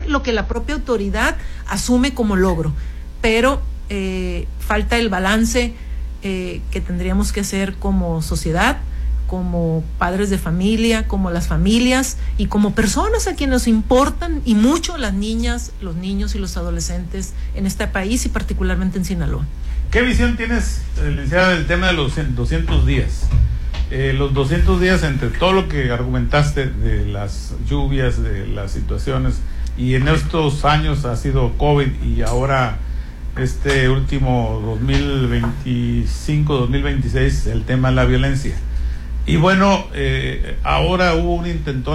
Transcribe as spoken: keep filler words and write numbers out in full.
lo que la propia autoridad asume como logro, pero eh, falta el balance eh, que tendríamos que hacer como sociedad, como padres de familia, como las familias y como personas a quienes nos importan y mucho las niñas, los niños y los adolescentes en este país y particularmente en Sinaloa. ¿Qué visión tienes, licenciada, del tema de los doscientos días? Eh, los doscientos días, entre todo lo que argumentaste de las lluvias, de las situaciones, y en estos años ha sido COVID y ahora este último dos mil veinticinco, dos mil veintiséis, el tema de la violencia. Y bueno, eh, ahora hubo un intentón